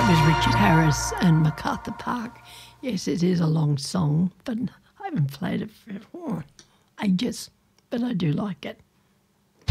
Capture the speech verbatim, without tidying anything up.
was Richard Harris and MacArthur Park. Yes, it is a long song, but I haven't played it for oh, ages, but I do like it.